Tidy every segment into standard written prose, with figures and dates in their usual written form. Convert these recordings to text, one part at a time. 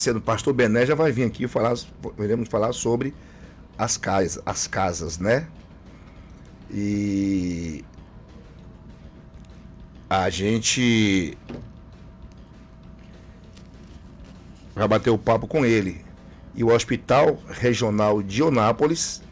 sendo o pastor Bené já vai vir aqui falar, iremos falar sobre as casas, né? E a gente vai bater o papo com ele. E o Hospital Regional de Onápolis,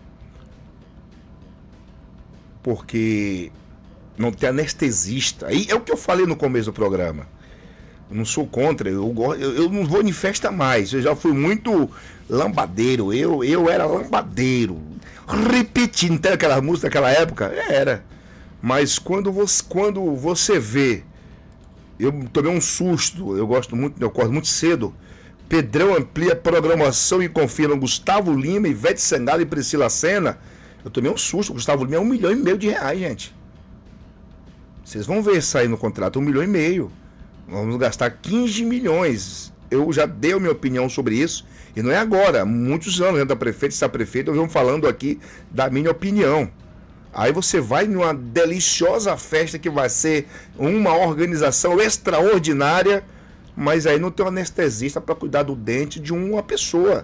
porque não tem anestesista. Aí é o que eu falei no começo do programa. Eu não sou contra, eu não vou em festa mais. Eu já fui muito lambadeiro. Eu era lambadeiro. Repetindo, tem aquela música daquela época? Era. Mas quando você vê, eu tomei um susto, eu acordo muito cedo. Pedrão amplia a programação e confirma Gustavo Lima, Ivete Sangalo e Priscila Senna. Eu tomei um susto. Gustavo Lima é R$1,5 milhão, gente. Vocês vão ver sair no contrato R$1,5 milhão. Vamos gastar 15 milhões. Eu já dei a minha opinião sobre isso. E não é agora. Muitos anos, da prefeita, está prefeito, eu venho falando aqui da minha opinião. Aí você vai numa deliciosa festa que vai ser uma organização extraordinária, mas aí não tem um anestesista para cuidar do dente de uma pessoa.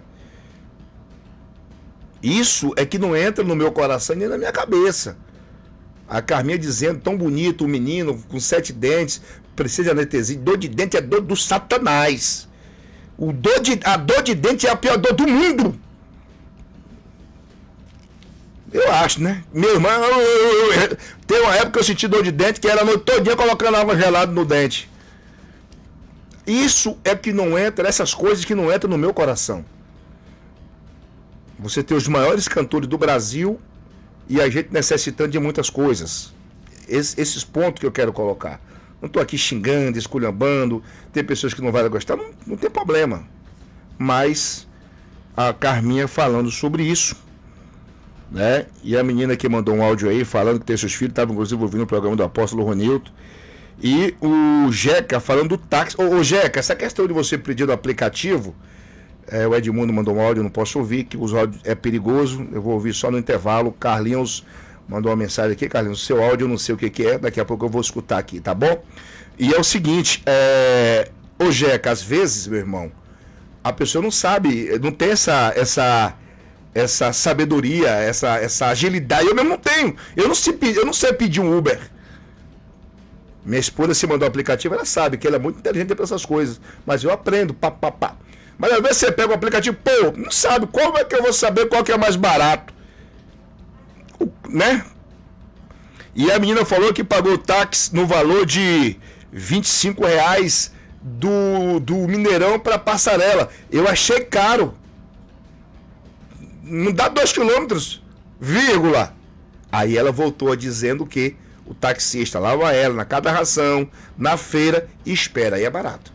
Isso é que não entra no meu coração nem na minha cabeça. A Carminha dizendo, tão bonito, o menino com 7 dentes, precisa de anestesia. Dor de dente é dor do Satanás. A dor de dente é a pior dor do mundo. Eu acho, né? Minha irmã, tem uma época que eu senti dor de dente que era a noite todinha colocando água gelada no dente. Isso é que não entra, essas coisas que não entram no meu coração. Você tem os maiores cantores do Brasil e a gente necessitando de muitas coisas. Esses pontos que eu quero colocar. Não estou aqui xingando, esculhambando. Tem pessoas que não vão gostar, não tem problema. Mas a Carminha falando sobre isso, né? E a menina que mandou um áudio aí falando que tem seus filhos, estava inclusive ouvindo o programa do Apóstolo Ronilton. E o Jeca falando do táxi. Ô Jeca, essa questão de você pedir do aplicativo, o Edmundo mandou um áudio, eu não posso ouvir, que os áudios é perigoso, eu vou ouvir só no intervalo. Carlinhos mandou uma mensagem aqui. Carlinhos, seu áudio eu não sei o que é, daqui a pouco eu vou escutar aqui, tá bom? E é o seguinte, ô Jeca, às vezes, meu irmão, a pessoa não sabe, não tem essa sabedoria, essa agilidade. Eu mesmo não tenho, eu não sei pedir um Uber. Minha esposa, se mandou o aplicativo, ela sabe que ela é muito inteligente para essas coisas. Mas eu aprendo, pá. Mas às vezes você pega o aplicativo, não sabe, como é que eu vou saber qual que é mais barato? Né? E a menina falou que pagou o táxi no valor de R$25 do Mineirão para Passarela. Eu achei caro. Não dá 2 quilômetros, vírgula. Aí ela voltou dizendo que o taxista lava ela na cada ração, na feira e espera. Aí é barato.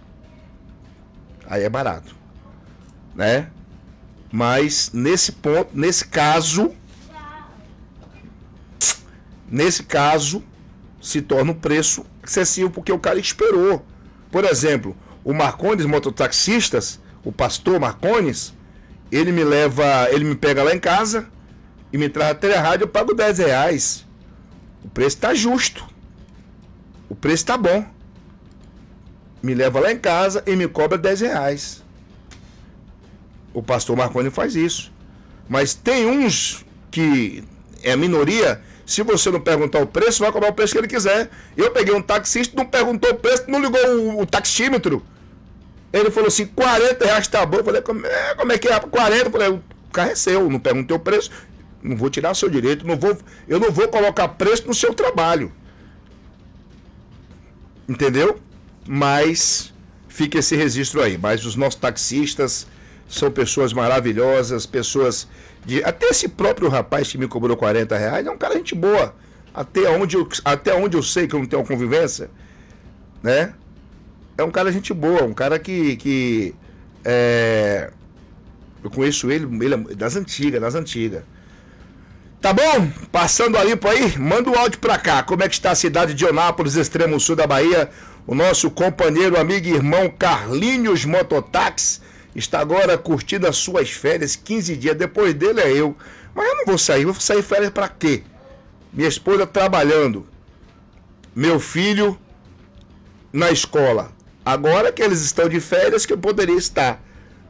Né? Mas nesse ponto, nesse caso, se torna um preço excessivo porque o cara esperou. Por exemplo, o Marcones, mototaxistas, o pastor Marcones, ele me pega lá em casa e me traz até a rádio, eu pago R$10. O preço está justo. O preço está bom. Me leva lá em casa e me cobra R$10. O pastor Marconi faz isso. Mas tem uns que é a minoria. Se você não perguntar o preço, vai cobrar o preço que ele quiser. Eu peguei um taxista, não perguntou o preço, não ligou o taxímetro. Ele falou assim, R$40 tá bom. Eu falei, como é que é? 40? Eu falei, o carro é seu, não perguntei o preço. Não vou tirar o seu direito, eu não vou colocar preço no seu trabalho. Entendeu? Mas fica esse registro aí. Mas os nossos taxistas são pessoas maravilhosas, pessoas de... Até esse próprio rapaz que me cobrou R$40 é um cara gente boa. Até onde eu sei que eu não tenho convivência, né? É um cara gente boa, um cara que eu conheço ele é das antigas. Tá bom? Passando a limpo aí, manda o áudio pra cá. Como é que está a cidade de Onápolis, extremo sul da Bahia? O nosso companheiro, amigo e irmão Carlinhos Mototáxi está agora curtindo as suas férias, 15 dias. Depois dele é eu. Mas eu não vou sair férias pra quê? Minha esposa trabalhando. Meu filho na escola. Agora que eles estão de férias, que eu poderia estar